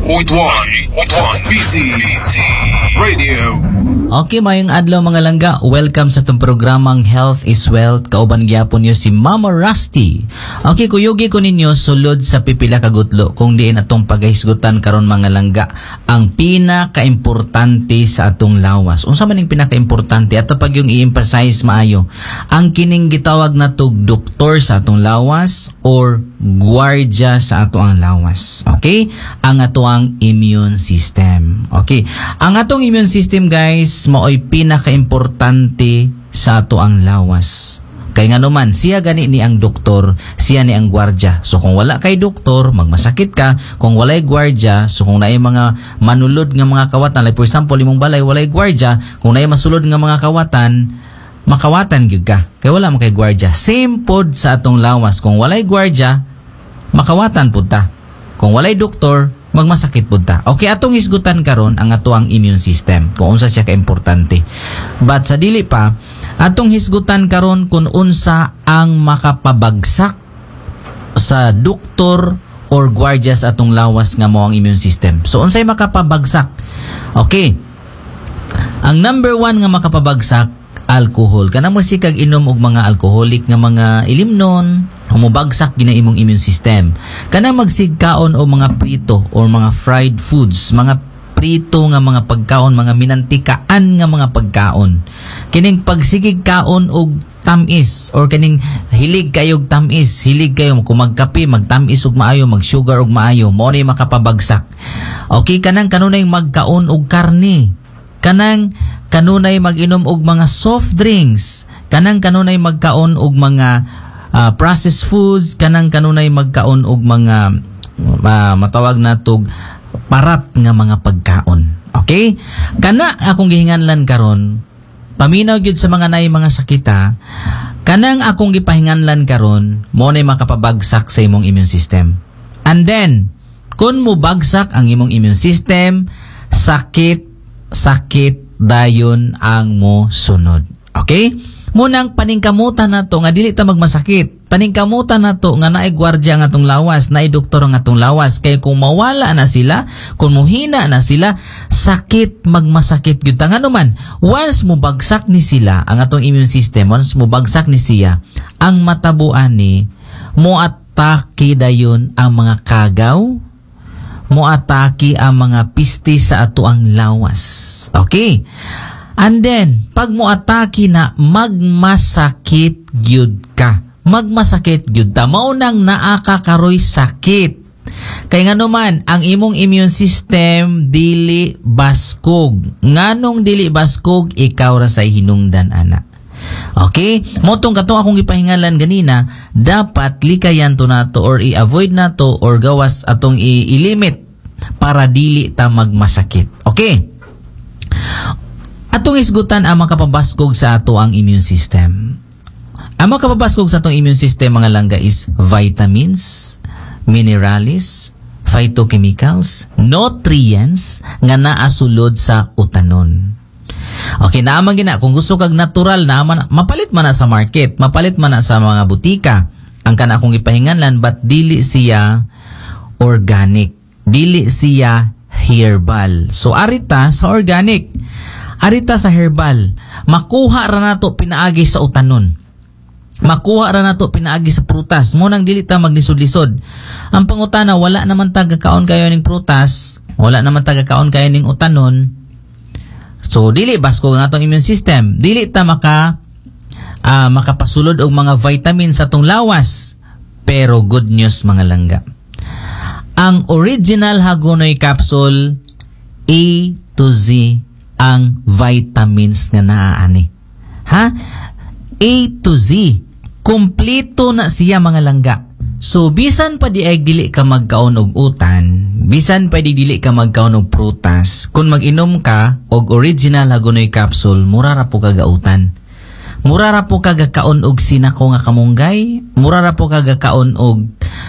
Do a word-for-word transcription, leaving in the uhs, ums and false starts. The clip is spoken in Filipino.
point one B T Radio. Okay, mayong adlaw mga langga. Welcome sa itong programang Health is Wealth. Kauban gyapon niyo si Mama Rusty. Okay, kuyugi ko ninyo sulod sa pipila kagutlo kung diin atong paghisgutan karon mga langga ang pinaka-importante sa atong lawas. Unsa man ning pinaka-importante ato pag yung i-emphasize maayo ang kining gitawag natog doktor sa atong lawas or gwardiya sa ato ang lawas. Okay? Ang ato ang immune system. Okay? Ang atong immune system guys mao'y pinaka-importante sa ato ang lawas. Kay nga naman, siya gani ni ang doktor, siya ni ang gwardya. So kung wala kay doktor, magmasakit ka. Kung walay gwardya, so kung naay mga manulod nga mga kawatan, like for example, imong balay, walay gwardya, kung naay masulod nga mga kawatan, makawatan gyud ka. Kay wala man kay gwardya. Same pod sa atong lawas. Kung walay gwardya, makawatan pud ta. Kung walay doktor, magmasakit pud ta. Okay, atong hisgutan karon ang ato ang immune system kung unsa siya ka-importante. But sa dili pa, atong hisgutan karon kung unsa ang makapabagsak sa doktor or gwardiya sa atong lawas nga mao ang immune system. So unsay makapabagsak? Okay. Ang number one nga makapabagsak, alcohol. Kana mo sikag inom og mga alcoholic nga mga ilimnon, humubagsak gina imong immune system. Kana magsigkaon o mga prito or mga fried foods, mga prito nga mga pagkaon, mga minantikaan nga mga pagkaon. Kining pagsigig kaon og tamis or kining hilig kayog tamis, hilig kayo kung magkape, magtamis og maayo, magsugar og maayo, mo ni makapabagsak. Okay, kanang kanunay magkaon og karne. Kanang kanunay mag-inom og mga soft drinks. Kanang kanunay magkaon og mga uh, processed foods, kanang kanunay magkaon og mga uh, matawag natog parat nga mga pagkaon. Okay? Kana akong gihinganlan karon, paminaw gyud sa mga naay mga sakita, kanang akong gipahinganlan karon, mo nay makapabagsak sa imong immune system. And then, kun mo bagsak ang imong immune system, sakit sakit dayon ang mo sunod. Okay? Munang paningkamutan nato nga dili ta magmasakit. Paningkamutan nato nga naay gwardiya ang atong lawas, naay doktor ang atong lawas. Kay kung mawala na sila, kung muhina na sila, sakit magmasakit gyud ta. Ngano man, once mo bagsak ni sila ang atong immune system, once mo bagsak ni siya, ang matabuan ni mo atake dayon ang mga kagaw, mo atake ang mga pisti sa ato ang lawas. Okay? And then, pag mo atake na, magmasakit gyud ka. Magmasakit gyud ta. Maunang naakakaroy sakit. Kay nga naman, ang imong immune system dili baskog. Nganong dili baskog, ikaw ra say hinungdan ana. Okay? Motong kato akong ipahingalan ganina, dapat likayan to nato or i-avoid nato or gawas atong i-limit para dili ta magmasakit. Okay? Atong isgutan ang makapabaskog sa ato ang immune system. Ang makapabaskog sa atong immune system mga langga is vitamins, minerals, phytochemicals, nutrients nga naa sulod sa utanon. Okay, naaman gina kung gusto kag natural naaman, mapalit man na sa market, mapalit man na sa mga butika. Ang kana akong ipahinganlan but dili siya organic, dili siya herbal. So arita sa organic, arita sa herbal, makuha ra nato pinaagi sa utanon. Makuha ra nato pinaagi sa prutas. Mo nang dili ta maglisod-lisod. Ang pangutana, wala naman taga-kaon kayo ning prutas, wala naman taga-kaon kayo ning utanon. So dili basko ang atong immune system. Dili ta maka uh, makapasulod og mga vitamins sa atong lawas. Pero good news mga langga. Ang original Hagonoy capsule A to Z ang vitamins nga naaani. Ha? A to Z. Kompleto na siya mga langga. So bisan pa di ay dili ka magkaon og utan, bisan pa di dili ka magkaon og prutas, kung mag-inom ka og original Hagonoy capsule, mura ra po kagautan. Mura ra po kagakaon og sinako nga kamunggay, mura ra po kagakaon og